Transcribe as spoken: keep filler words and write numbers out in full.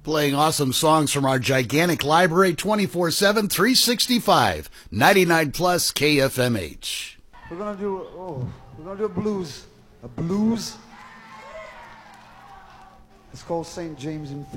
Playing awesome songs from our gigantic library twenty-four seven, three sixty-five. ninety-nine plus K F M H. We're gonna do oh, we're gonna do a blues. A blues. It's called Saint James in